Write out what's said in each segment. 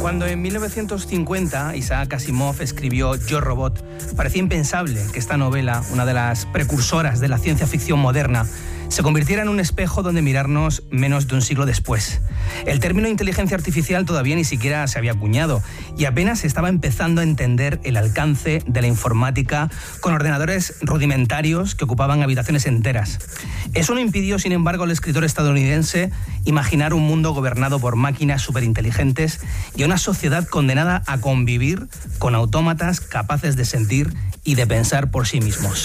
Cuando en 1950 Isaac Asimov escribió Yo, Robot, parecía impensable que esta novela, una de las precursoras de la ciencia ficción moderna, se convirtiera en un espejo donde mirarnos menos de un siglo después. El término inteligencia artificial todavía ni siquiera se había acuñado y apenas estaba empezando a entender el alcance de la informática con ordenadores rudimentarios que ocupaban habitaciones enteras. Eso no impidió, sin embargo, al escritor estadounidense imaginar un mundo gobernado por máquinas superinteligentes y una sociedad condenada a convivir con autómatas capaces de sentir y de pensar por sí mismos.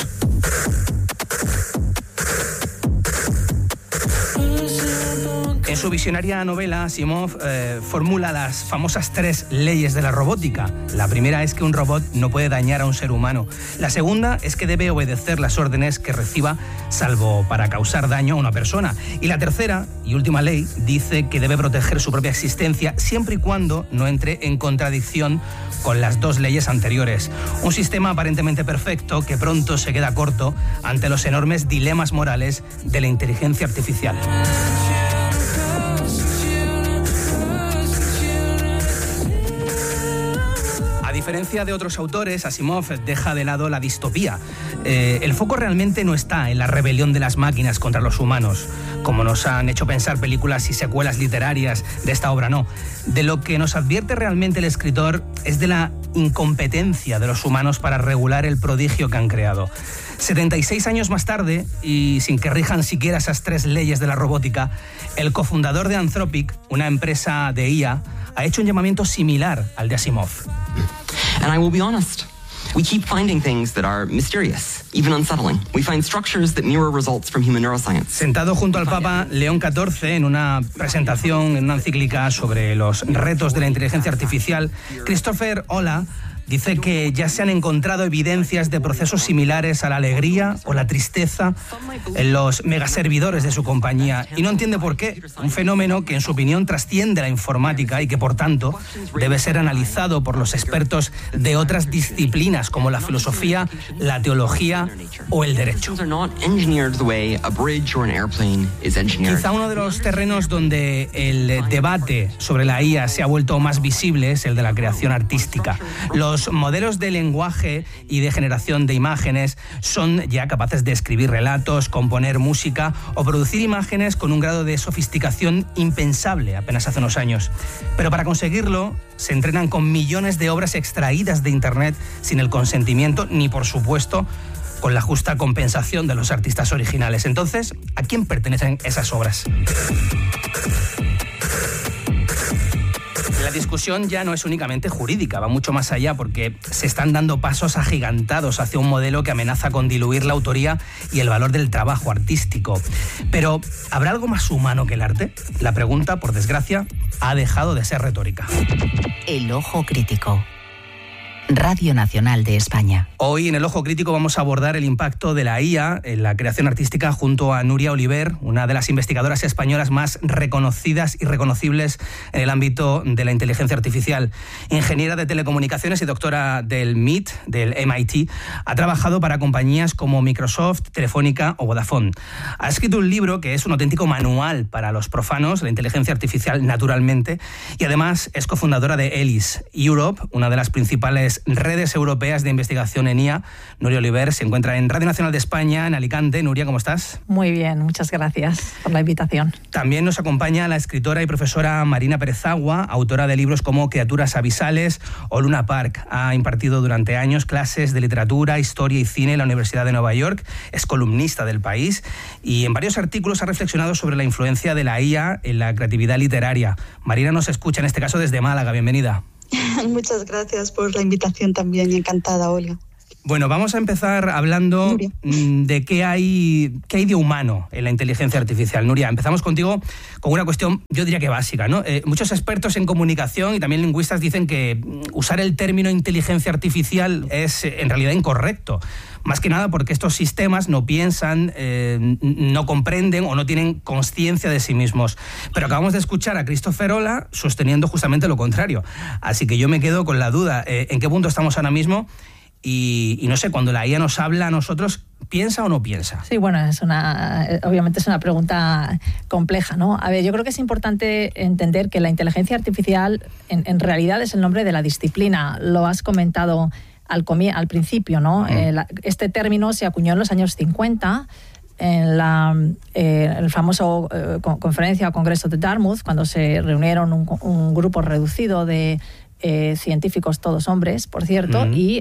En su visionaria novela, Asimov formula las famosas 3 leyes de la robótica. La primera es que un robot no puede dañar a un ser humano. La segunda es que debe obedecer las órdenes que reciba, salvo para causar daño a una persona. Y la tercera y última ley dice que debe proteger su propia existencia siempre y cuando no entre en contradicción con las 2 leyes anteriores. Un sistema aparentemente perfecto que pronto se queda corto ante los enormes dilemas morales de la inteligencia artificial. A diferencia de otros autores, Asimov deja de lado la distopía. El foco realmente no está en la rebelión de las máquinas contra los humanos, como nos han hecho pensar películas y secuelas literarias de esta obra, no. De lo que nos advierte realmente el escritor es de la incompetencia de los humanos para regular el prodigio que han creado. 76 años más tarde, y sin que rijan siquiera esas 3 leyes de la robótica, el cofundador de Anthropic, una empresa de IA, ha hecho un llamamiento similar al de Asimov. And I will be honest, we keep finding things that are mysterious, even unsettling. We find structures that mirror results from human neuroscience. Sentado junto al Papa León XIV en una presentación, en una encíclica sobre los retos de la inteligencia artificial, Christopher Olah dice que ya se han encontrado evidencias de procesos similares a la alegría o la tristeza en los megaservidores de su compañía y no entiende por qué, un fenómeno que en su opinión trasciende la informática y que por tanto debe ser analizado por los expertos de otras disciplinas como la filosofía, la teología o el derecho. Quizá uno de los terrenos donde el debate sobre la IA se ha vuelto más visible es el de la creación artística. Los modelos de lenguaje y de generación de imágenes son ya capaces de escribir relatos, componer música o producir imágenes con un grado de sofisticación impensable apenas hace unos años. Pero para conseguirlo se entrenan con millones de obras extraídas de Internet sin el consentimiento ni, por supuesto, con la justa compensación de los artistas originales. Entonces, ¿a quién pertenecen esas obras? La discusión ya no es únicamente jurídica, va mucho más allá porque se están dando pasos agigantados hacia un modelo que amenaza con diluir la autoría y el valor del trabajo artístico. Pero, ¿habrá algo más humano que el arte? La pregunta, por desgracia, ha dejado de ser retórica. El ojo crítico. Radio Nacional de España. Hoy en El Ojo Crítico vamos a abordar el impacto de la IA en la creación artística junto a Núria Oliver, una de las investigadoras españolas más reconocidas y reconocibles en el ámbito de la inteligencia artificial. Ingeniera de telecomunicaciones y doctora del MIT, del MIT, ha trabajado para compañías como Microsoft, Telefónica o Vodafone. Ha escrito un libro que es un auténtico manual para los profanos, la inteligencia artificial naturalmente, y además es cofundadora de ELIS Europe, una de las principales redes europeas de investigación en IA. Núria Oliver se encuentra en Radio Nacional de España, en Alicante. Núria, ¿cómo estás? Muy bien, muchas gracias por la invitación. También nos acompaña la escritora y profesora Marina Pérez-Agua, autora de libros como Criaturas abisales o Luna Park. Ha impartido durante años clases de literatura, historia y cine en la Universidad de Nueva York. Es columnista del País y en varios artículos ha reflexionado sobre la influencia de la IA en la creatividad literaria. Marina nos escucha en este caso desde Málaga. Bienvenida. Muchas gracias por la invitación también, encantada, Olga. Bueno, vamos a empezar hablando de qué hay de humano en la inteligencia artificial. Núria, empezamos contigo con una cuestión, yo diría que básica, ¿no? Muchos expertos en comunicación y también lingüistas dicen que usar el término inteligencia artificial es en realidad incorrecto. Más que nada porque estos sistemas no piensan, no comprenden o no tienen conciencia de sí mismos. Pero acabamos de escuchar a Christopher Olah sosteniendo justamente lo contrario. Así que yo me quedo con la duda, ¿en qué punto estamos ahora mismo? Y no sé, cuando la IA nos habla a nosotros, ¿piensa o no piensa? Sí, bueno, obviamente es una pregunta compleja, ¿no? A ver, yo creo que es importante entender que la inteligencia artificial en realidad es el nombre de la disciplina. Lo has comentado al principio, ¿no? Este término se acuñó en los años 50 en el famoso conferencia o congreso de Dartmouth, cuando se reunieron un grupo reducido de científicos, todos hombres, por cierto,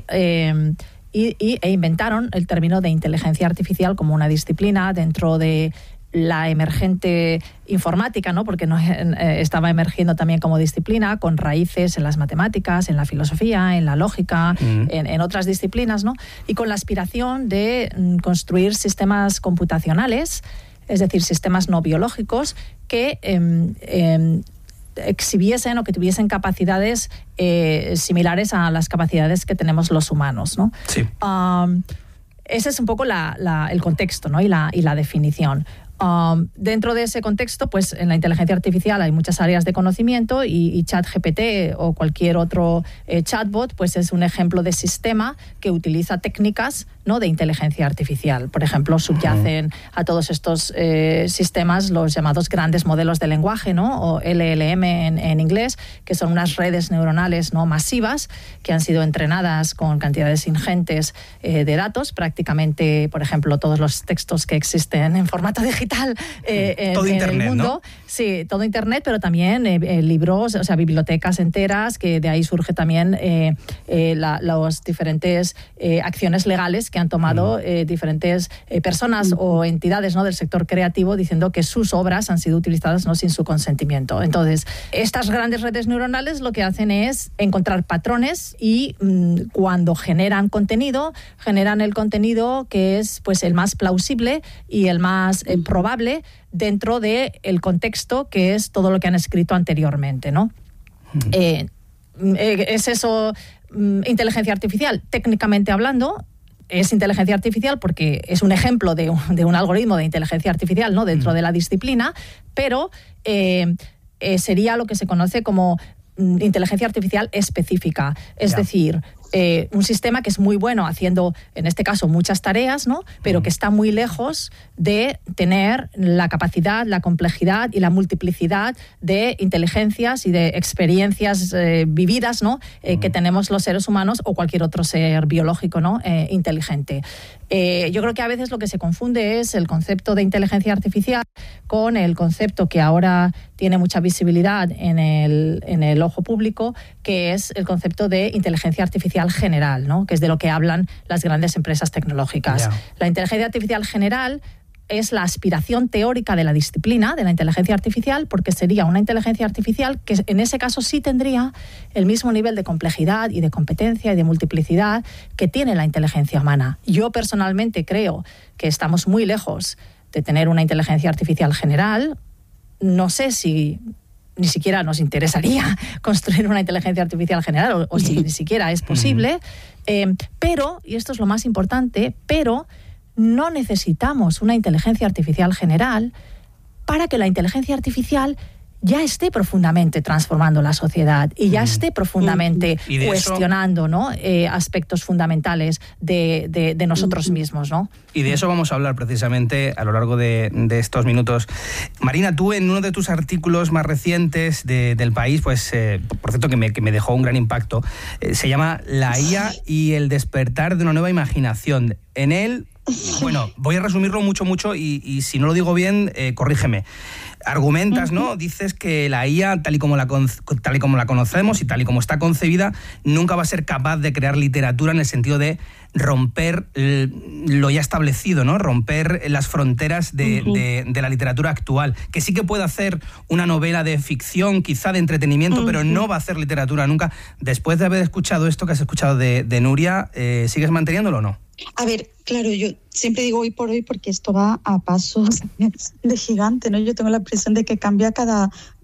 e inventaron el término de inteligencia artificial como una disciplina dentro de la emergente informática, ¿no? Porque estaba emergiendo también como disciplina con raíces en las matemáticas, en la filosofía, en la lógica, en otras disciplinas, ¿no? Y con la aspiración de construir sistemas computacionales, es decir, sistemas no biológicos que exhibiesen o que tuviesen capacidades similares a las capacidades que tenemos los humanos, ¿no? Sí. Ese es un poco el contexto, ¿no? y la definición. Dentro de ese contexto, pues en la inteligencia artificial hay muchas áreas de conocimiento y ChatGPT o cualquier otro chatbot pues es un ejemplo de sistema que utiliza técnicas, ¿no?, de inteligencia artificial. Por ejemplo, subyacen a todos estos sistemas los llamados grandes modelos de lenguaje, ¿no?, o LLM en inglés, que son unas redes neuronales, ¿no?, masivas que han sido entrenadas con cantidades ingentes de datos, prácticamente, por ejemplo, todos los textos que existen en formato digital todo en Internet, el mundo. ¿no? Sí, todo Internet, pero también libros, o sea, bibliotecas enteras, que de ahí surge también las diferentes acciones legales que han tomado diferentes personas o entidades, ¿no?, del sector creativo, diciendo que sus obras han sido utilizadas, ¿no?, sin su consentimiento. Entonces, estas grandes redes neuronales lo que hacen es encontrar patrones y cuando generan el contenido que es pues el más plausible y el más probable dentro del contexto que es todo lo que han escrito anteriormente, ¿no? ¿Es eso inteligencia artificial? Técnicamente hablando, es inteligencia artificial porque es un ejemplo de un algoritmo de inteligencia artificial, ¿no?, dentro de la disciplina, pero sería lo que se conoce como inteligencia artificial específica, es decir, un sistema que es muy bueno haciendo, en este caso, muchas tareas, ¿no?, pero que está muy lejos de tener la capacidad, la complejidad y la multiplicidad de inteligencias y de experiencias vividas, ¿no?, que tenemos los seres humanos o cualquier otro ser biológico, ¿no?, inteligente. Yo creo que a veces lo que se confunde es el concepto de inteligencia artificial con el concepto que ahora tiene mucha visibilidad en el ojo público, que es el concepto de inteligencia artificial general, ¿no?, que es de lo que hablan las grandes empresas tecnológicas. La inteligencia artificial general es la aspiración teórica de la disciplina de la inteligencia artificial, porque sería una inteligencia artificial que en ese caso sí tendría el mismo nivel de complejidad y de competencia y de multiplicidad que tiene la inteligencia humana. Yo personalmente creo que estamos muy lejos de tener una inteligencia artificial general. No sé si ni siquiera nos interesaría construir una inteligencia artificial general o si ni siquiera es posible, pero, y esto es lo más importante, pero no necesitamos una inteligencia artificial general para que la inteligencia artificial ya esté profundamente transformando la sociedad y ya esté profundamente cuestionando, ¿no?, aspectos fundamentales de nosotros mismos, ¿no? Y de eso vamos a hablar precisamente a lo largo de estos minutos. Marina, tú en uno de tus artículos más recientes del País, pues por cierto que me dejó un gran impacto, se llama La IA y el despertar de una nueva imaginación. En él, bueno, voy a resumirlo mucho y si no lo digo bien, corrígeme. Argumentas, ¿no? Dices que la IA, tal y como la conocemos y tal y como está concebida, nunca va a ser capaz de crear literatura en el sentido de romper lo ya establecido, ¿no? Romper las fronteras de la literatura actual. Que sí que puede hacer una novela de ficción, quizá de entretenimiento, pero no va a hacer literatura nunca. Después de haber escuchado esto que has escuchado de Nuria, ¿sigues manteniéndolo o no? A ver, claro, yo siempre digo hoy por hoy porque esto va a pasos de gigante, ¿no? Yo tengo la impresión de que cambia cada